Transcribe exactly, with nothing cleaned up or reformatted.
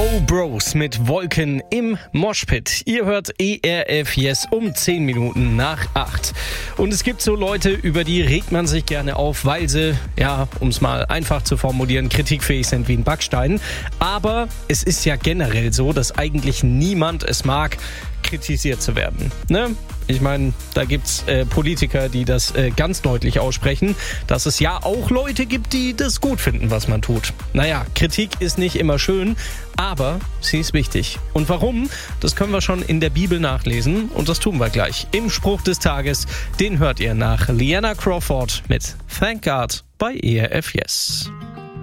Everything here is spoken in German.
Oh Bros mit Wolken im Moshpit. Ihr hört E R F Yes um zehn Minuten nach acht. Und es gibt so Leute, über die regt man sich gerne auf, weil sie, ja, um es mal einfach zu formulieren, kritikfähig sind wie ein Backstein. Aber es ist ja generell so, dass eigentlich niemand es mag, kritisiert zu werden. Ne? Ich meine, da gibt's äh, Politiker, die das äh, ganz deutlich aussprechen, dass es ja auch Leute gibt, die das gut finden, was man tut. Naja, Kritik ist nicht immer schön, aber sie ist wichtig. Und warum? Das können wir schon in der Bibel nachlesen und das tun wir gleich. Im Spruch des Tages, den hört ihr nach Liana Crawford mit Thank God bei E R F Yes.